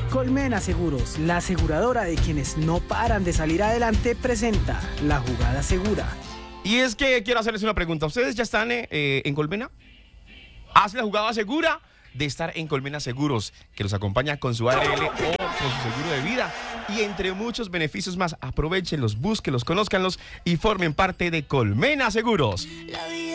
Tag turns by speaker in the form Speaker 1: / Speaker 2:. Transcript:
Speaker 1: Colmena Seguros, la aseguradora de quienes no paran de salir adelante, presenta La Jugada Segura.
Speaker 2: Y es que quiero hacerles una pregunta. ¿Ustedes ya están en Colmena? ¿Haz la jugada segura de estar en Colmena Seguros, que los acompaña con su ARL o con su seguro de vida? Y entre muchos beneficios más, aprovechenlos, búsquenlos, conózcanlos y formen parte de Colmena Seguros.